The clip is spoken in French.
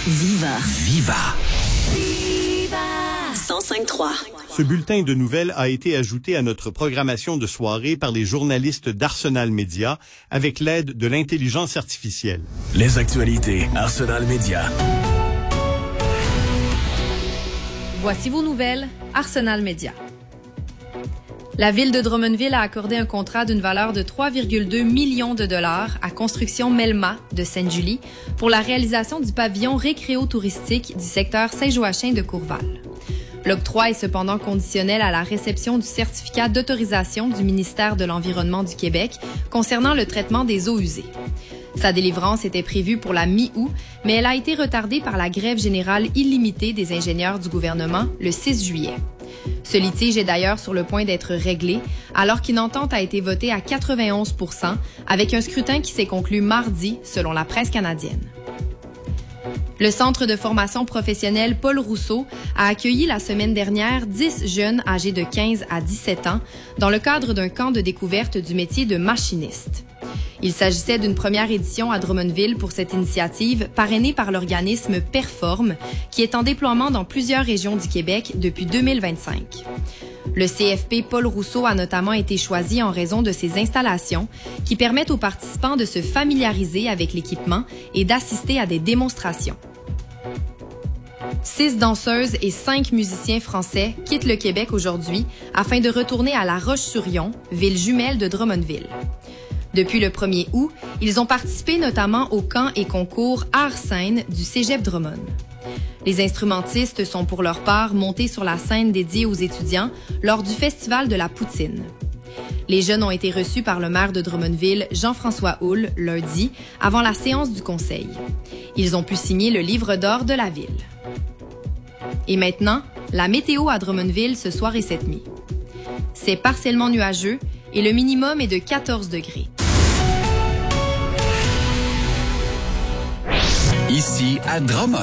Viva. Viva. Viva. 105.3. Ce bulletin de nouvelles a été ajouté à notre programmation de soirée par les journalistes d'Arsenal Média avec l'aide de l'intelligence artificielle. Les actualités Arsenal Média. Voici vos nouvelles, Arsenal Média. La ville de Drummondville a accordé un contrat d'une valeur de 3,2 millions de dollars à Construction Melma de Sainte-Julie pour la réalisation du pavillon récréo-touristique du secteur Saint-Joachim de Courval. L'octroi est cependant conditionnel à la réception du certificat d'autorisation du ministère de l'Environnement du Québec concernant le traitement des eaux usées. Sa délivrance était prévue pour la mi-août, mais elle a été retardée par la grève générale illimitée des ingénieurs du gouvernement le 6 juillet. Ce litige est d'ailleurs sur le point d'être réglé, alors qu'une entente a été votée à 91 % avec un scrutin qui s'est conclu mardi, selon la presse canadienne. Le Centre de formation professionnelle Paul Rousseau a accueilli la semaine dernière 10 jeunes âgés de 15 à 17 ans dans le cadre d'un camp de découverte du métier de machiniste. Il s'agissait d'une première édition à Drummondville pour cette initiative parrainée par l'organisme Perform, qui est en déploiement dans plusieurs régions du Québec depuis 2025. Le CFP Paul Rousseau a notamment été choisi en raison de ses installations qui permettent aux participants de se familiariser avec l'équipement et d'assister à des démonstrations. 6 danseuses et 5 musiciens français quittent le Québec aujourd'hui afin de retourner à La Roche-sur-Yon, ville jumelle de Drummondville. Depuis le 1er août, ils ont participé notamment au camp et concours Art-Scène du Cégep Drummond. Les instrumentistes sont pour leur part montés sur la scène dédiée aux étudiants lors du Festival de la Poutine. Les jeunes ont été reçus par le maire de Drummondville, Jean-François Houle, lundi, avant la séance du conseil. Ils ont pu signer le livre d'or de la ville. Et maintenant, la météo à Drummondville ce soir et cette nuit. C'est partiellement nuageux et le minimum est de 14 degrés. Ici à Drummond.